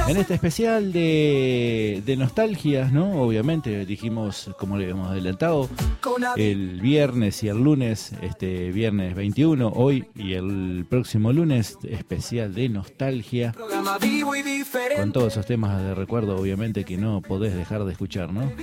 En este especial de nostalgias, ¿no? Obviamente dijimos, como le habíamos adelantado, el viernes y el lunes, este viernes 21, hoy y el próximo lunes, especial de nostalgia, con todos esos temas de recuerdo, obviamente, que no podés dejar de escuchar, ¿no?